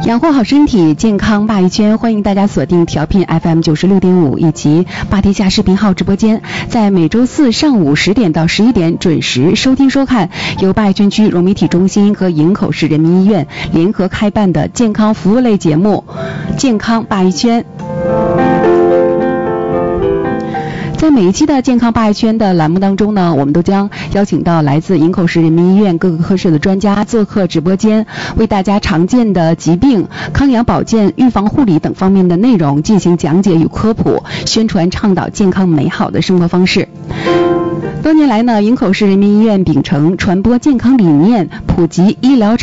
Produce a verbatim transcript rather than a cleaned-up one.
养护好身体，健康鲅鱼圈，欢迎大家锁定调频 F M 九十六点五以及坝堤下视频号直播间，在每周四上午十点到十一点准时收听收看由鲅鱼圈区融媒体中心和营口市人民医院联合开办的健康服务类节目《健康鲅鱼圈》。在每一期的健康鲅鱼圈的栏目当中呢，我们都将邀请到来自营口市人民医院各个科室的专家做客直播间，为大家常见的疾病、康养保健、预防护理等方面的内容进行讲解与科普，宣传倡导健康美好的生活方式。多年来呢，营口市人民医院秉承传播健康理念，普及医疗